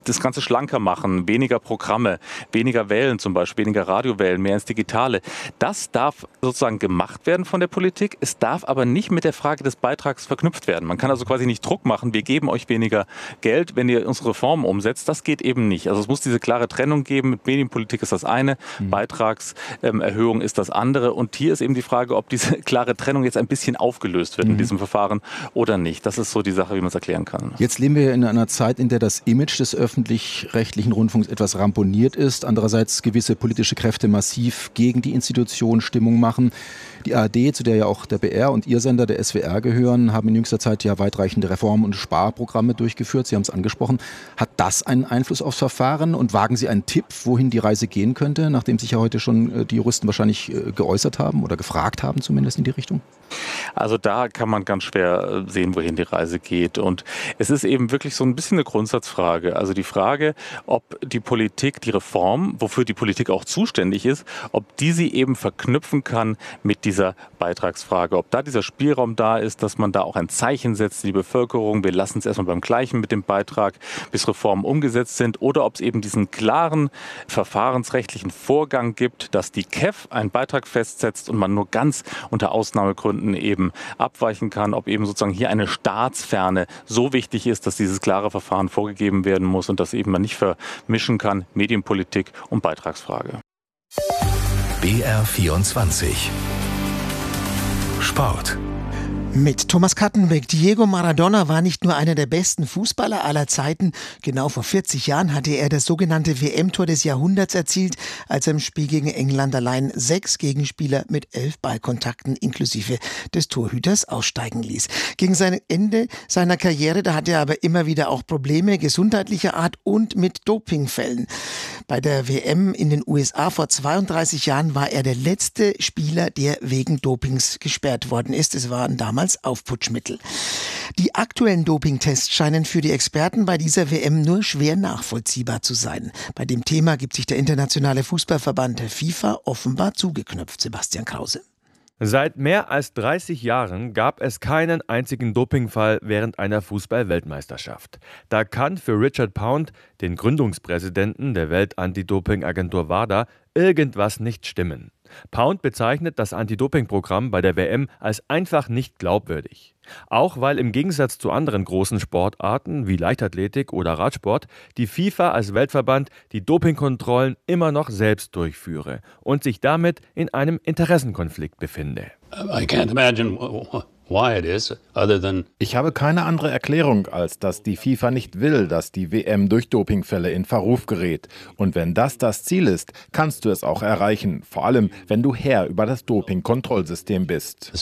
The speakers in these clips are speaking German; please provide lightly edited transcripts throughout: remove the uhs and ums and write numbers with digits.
Das Ganze schlanker machen, weniger Programme, weniger Wellen zum Beispiel, weniger Radiowellen, mehr ins Digitale. Das darf sozusagen gemacht werden von der Politik. Es darf aber nicht mit der Frage des Beitrags verknüpft werden. Man kann also quasi nicht Druck machen, wir geben euch weniger Geld, wenn ihr unsere Reformen umsetzt. Das geht eben nicht. Also es muss diese klare Trennung geben. Mit Medienpolitik ist das eine, Beitragserhöhung ist das andere. Und hier ist eben die Frage, ob diese klare Trennung jetzt ein bisschen aufgelöst wird in diesem Verfahren oder nicht. Das ist so die Sache, wie man es erklären kann. Jetzt leben wir in einer Zeit, in der das Image des öffentlich-rechtlichen Rundfunks etwas ramponiert ist. Andererseits gewisse politische Kräfte massiv gegen die Institution Stimmung machen. Die ARD, zu der ja auch der BR und ihr Sender, der SWR, gehören, haben in jüngster Zeit ja weitreichende Reform- und Sparprogramme durchgeführt. Sie haben es angesprochen. Hat das einen Einfluss aufs Verfahren? Und wagen Sie einen Tipp, wohin die Reise gehen könnte, nachdem sich ja heute schon die Juristen wahrscheinlich geäußert haben oder gefragt haben, zumindest in die Richtung? Also da kann man ganz schwer sehen, wohin die Reise geht. Und es ist eben wirklich so ein bisschen eine Grundsatzfrage. Also die Frage, ob die Politik, die Reform, wofür die Politik auch zuständig ist, ob die sie eben verknüpfen kann mit dieser Beitragsfrage. Ob da dieser Spielraum da ist, dass man da auch ein Zeichen setzt in die Bevölkerung. Wir lassen es erstmal beim Gleichen mit dem Beitrag, bis Reformen umgesetzt sind. Oder ob es eben diesen klaren verfahrensrechtlichen Vorgang gibt, dass die KEV einen Beitrag festsetzt und man nur ganz unter Ausnahmegründen eben abweichen kann, ob eben sozusagen hier eine Staatsferne so wichtig ist, dass dieses klare Verfahren vorgegeben werden muss und dass eben man nicht vermischen kann, Medienpolitik und Beitragsfrage. BR24 Sport. Mit Thomas Kattenbeck. Diego Maradona war nicht nur einer der besten Fußballer aller Zeiten. Genau vor 40 Jahren hatte er das sogenannte WM-Tor des Jahrhunderts erzielt, als er im Spiel gegen England allein 6 Gegenspieler mit 11 Ballkontakten inklusive des Torhüters aussteigen ließ. Gegen sein Ende seiner Karriere, da hatte er aber immer wieder auch Probleme gesundheitlicher Art und mit Dopingfällen. Bei der WM in den USA vor 32 Jahren war er der letzte Spieler, der wegen Dopings gesperrt worden ist. Es waren damals Aufputschmittel. Die aktuellen Dopingtests scheinen für die Experten bei dieser WM nur schwer nachvollziehbar zu sein. Bei dem Thema gibt sich der internationale Fußballverband FIFA offenbar zugeknöpft. Sebastian Krause. Seit mehr als 30 Jahren gab es keinen einzigen Dopingfall während einer Fußball-Weltmeisterschaft. Da kann für Richard Pound, den Gründungspräsidenten der Welt-Anti-Doping-Agentur WADA, irgendwas nicht stimmen. Pound bezeichnet das Anti-Doping-Programm bei der WM als einfach nicht glaubwürdig. Auch weil im Gegensatz zu anderen großen Sportarten wie Leichtathletik oder Radsport die FIFA als Weltverband die Dopingkontrollen immer noch selbst durchführe und sich damit in einem Interessenkonflikt befinde. Ich habe keine andere Erklärung, als dass die FIFA nicht will, dass die WM durch Dopingfälle in Verruf gerät. Und wenn das Ziel ist, kannst du es auch erreichen. Vor allem, wenn du Herr über das Doping-Kontrollsystem bist.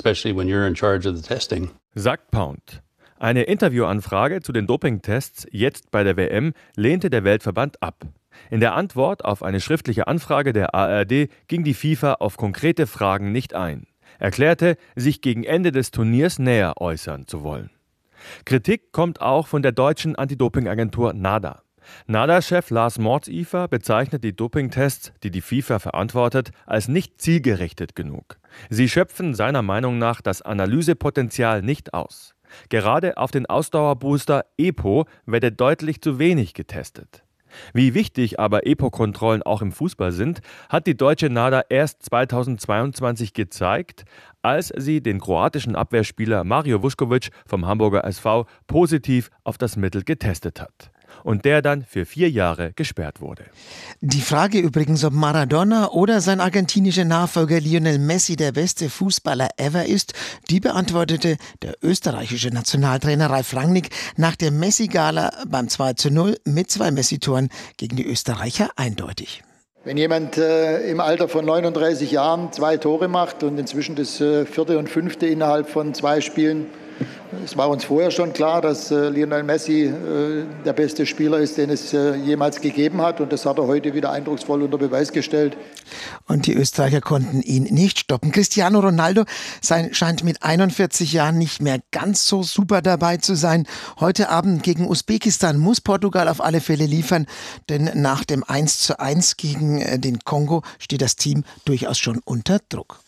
Sagt Pound. Eine Interviewanfrage zu den Dopingtests jetzt bei der WM lehnte der Weltverband ab. In der Antwort auf eine schriftliche Anfrage der ARD ging die FIFA auf konkrete Fragen nicht ein. Erklärte, sich gegen Ende des Turniers näher äußern zu wollen. Kritik kommt auch von der deutschen Anti-Doping-Agentur NADA. NADA-Chef Lars Mordzifer bezeichnet die Dopingtests, die die FIFA verantwortet, als nicht zielgerichtet genug. Sie schöpfen seiner Meinung nach das Analysepotenzial nicht aus. Gerade auf den Ausdauerbooster EPO werde deutlich zu wenig getestet. Wie wichtig aber EPO-Kontrollen auch im Fußball sind, hat die deutsche NADA erst 2022 gezeigt, als sie den kroatischen Abwehrspieler Mario Vuskovic vom Hamburger SV positiv auf das Mittel getestet hat. Und der dann für 4 Jahre gesperrt wurde. Die Frage übrigens, ob Maradona oder sein argentinischer Nachfolger Lionel Messi der beste Fußballer ever ist, die beantwortete der österreichische Nationaltrainer Ralf Rangnick nach der Messi-Gala beim 2:0 mit 2 Messi-Toren gegen die Österreicher eindeutig. Wenn jemand im Alter von 39 Jahren 2 Tore macht und inzwischen das 4. und 5. innerhalb von 2 Spielen, es war uns vorher schon klar, dass Lionel Messi der beste Spieler ist, den es jemals gegeben hat. Und das hat er heute wieder eindrucksvoll unter Beweis gestellt. Und die Österreicher konnten ihn nicht stoppen. Cristiano Ronaldo scheint mit 41 Jahren nicht mehr ganz so super dabei zu sein. Heute Abend gegen Usbekistan muss Portugal auf alle Fälle liefern. Denn nach dem 1:1 gegen den Kongo steht das Team durchaus schon unter Druck.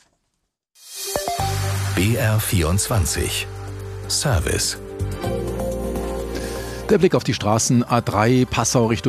BR24 Service. Der Blick auf die Straßen A3 Passau Richtung